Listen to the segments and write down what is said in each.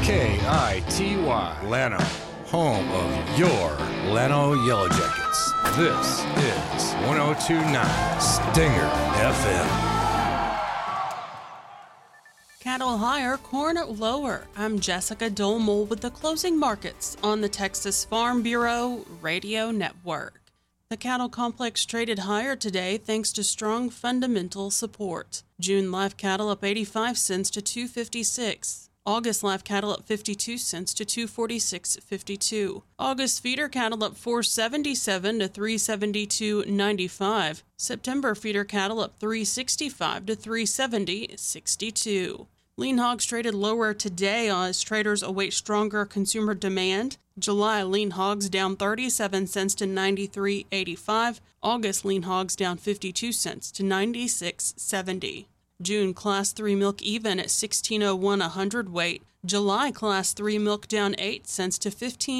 KITY, Llano, home of your Llano Yellow Jackets. This is 102.9 Stinger FM. Cattle higher, corn lower. I'm Jessica Dolmel with the closing markets on the Texas Farm Bureau Radio Network. The cattle complex traded higher today thanks to strong fundamental support. June live cattle up 85 cents to $2.56. August live cattle up 52 cents to $2.46.52. August feeder cattle up 4.77 to $3.72.95. September feeder cattle up 3.65 to $3.70.62. Lean hogs traded lower today as traders await stronger consumer demand. July lean hogs down 37 cents to 93.85. August lean hogs down 52 cents to 96.70. June Class 3 milk even at $16.01 a hundredweight. July Class 3 milk down 8 cents to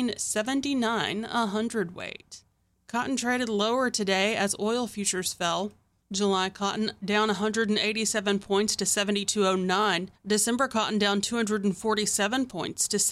$15.79 a hundredweight. Cotton traded lower today as oil futures fell. July cotton down 187 points to 72.09. December cotton down 247 points to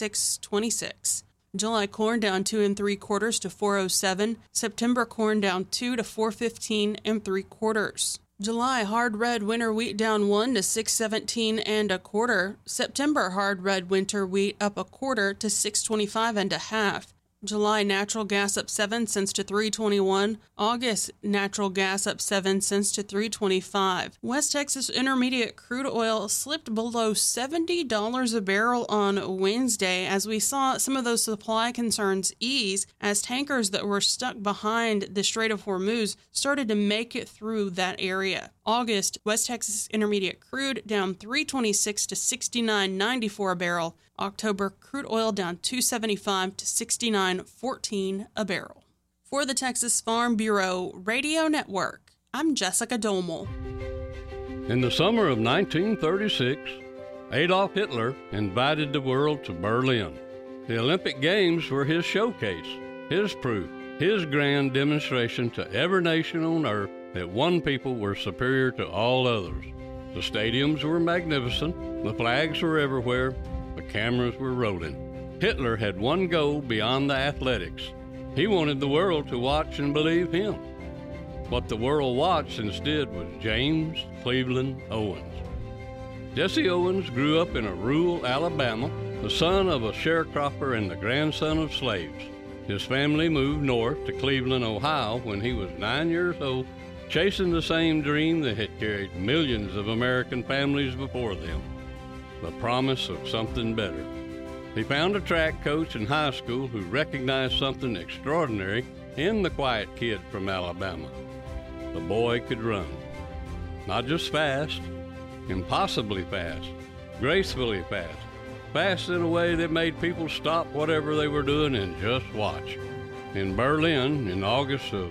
76.26. July corn down 2 3/4 to 4.07. September corn down 2 to 4.15 3/4. July hard red winter wheat down 1 to 6.17 1/4. September hard red winter wheat up 1/4 to 6.25 1/2. July natural gas up 7 cents to $3.21. August natural gas up 7 cents to $3.25. West Texas Intermediate crude oil slipped below $70 a barrel on Wednesday as we saw some of those supply concerns ease as tankers that were stuck behind the Strait of Hormuz started to make it through that area. August West Texas Intermediate crude down $3.26 to $69.94 a barrel. October crude oil down $2.75 to $69.14 a barrel. For the Texas Farm Bureau Radio Network, I'm Jessica Dolmel. In the summer of 1936, Adolf Hitler invited the world to Berlin. The Olympic Games were his showcase, his proof, his grand demonstration to every nation on earth that one people were superior to all others. The stadiums were magnificent, the flags were everywhere, the cameras were rolling. Hitler had one goal beyond the athletics. He wanted the world to watch and believe him. What the world watched instead was James Cleveland Owens. Jesse Owens grew up in a rural Alabama, the son of a sharecropper and the grandson of slaves. His family moved north to Cleveland, Ohio when he was 9 years old, chasing the same dream that had carried millions of American families before them. The promise of something better. He found a track coach in high school who recognized something extraordinary in the quiet kid from Alabama. The boy could run. Not just fast, impossibly fast, gracefully fast, fast in a way that made people stop whatever they were doing and just watch. In Berlin, in August of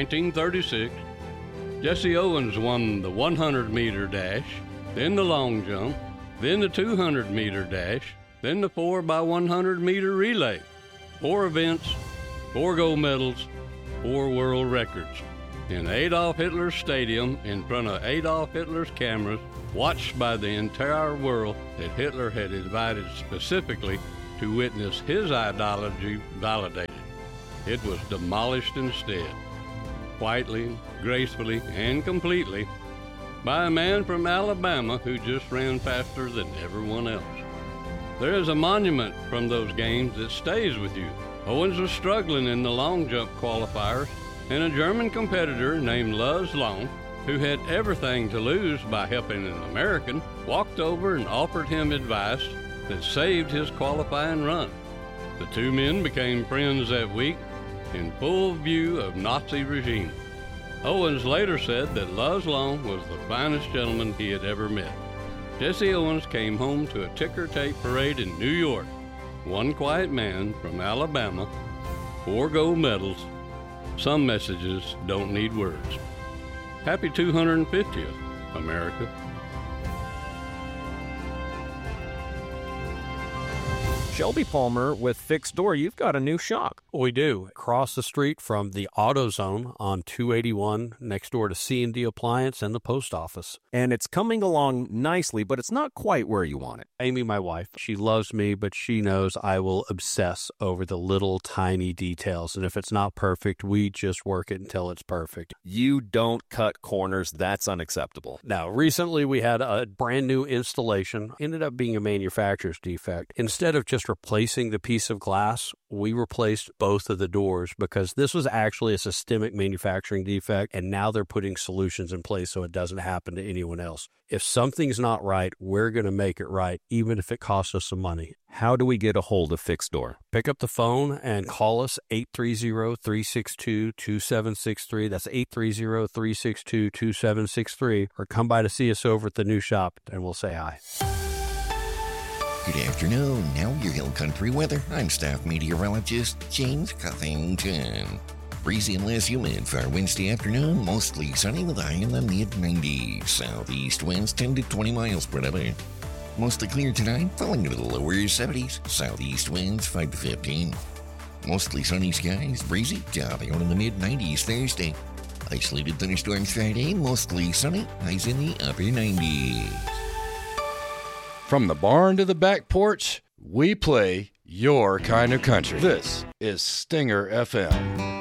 1936, Jesse Owens won the 100-meter dash, then the long jump, then the 200-meter dash, then the 4x100-meter relay. 4 events, 4 gold medals, 4 world records. In Adolf Hitler's stadium, in front of Adolf Hitler's cameras, watched by the entire world that Hitler had invited specifically to witness his ideology validated. It was demolished instead, quietly, gracefully, and completely, by a man from Alabama who just ran faster than everyone else. There is a monument from those games that stays with you. Owens was struggling in the long jump qualifiers, and a German competitor named Luz Long, who had everything to lose by helping an American, walked over and offered him advice that saved his qualifying run. The two men became friends that week in full view of Nazi regime. Owens later said that Luz Long was the finest gentleman he had ever met. Jesse Owens came home to a ticker tape parade in New York. One quiet man from Alabama, 4 gold medals. Some messages don't need words. Happy 250th, America. Shelby Palmer, with Fixed Door, you've got a new shop. We do. Across the street from the AutoZone on 281, next door to C&D Appliance and the post office. And it's coming along nicely, but it's not quite where you want it. Amy, my wife, she loves me, but she knows I will obsess over the little tiny details. And if it's not perfect, we just work it until it's perfect. You don't cut corners. That's unacceptable. Now, recently we had a brand new installation. Ended up being a manufacturer's defect. Instead of just replacing the piece of glass, we replaced both of the doors because this was actually a systemic manufacturing defect, and now they're putting solutions in place so it doesn't happen to anyone else. If something's not right, we're going to make it right, even if it costs us some money. How do we get a hold of Fixed Door? Pick up the phone and call us 830-362-2763. That's 830-362-2763. Or come by to see us over at the new shop, and we'll say hi. Good afternoon. Now your Hill Country weather. I'm staff meteorologist James Cuffington. Breezy and less humid for Wednesday afternoon. Mostly sunny with a high in the mid-90s. Southeast winds 10 to 20 miles per hour. Mostly clear tonight, falling into the lower 70s. Southeast winds 5 to 15. Mostly sunny skies, breezy, topping out in the mid-90s Thursday. Isolated thunderstorms Friday, mostly sunny, highs in the upper 90s. From the barn to the back porch, we play your kind of country. This is Stinger FM.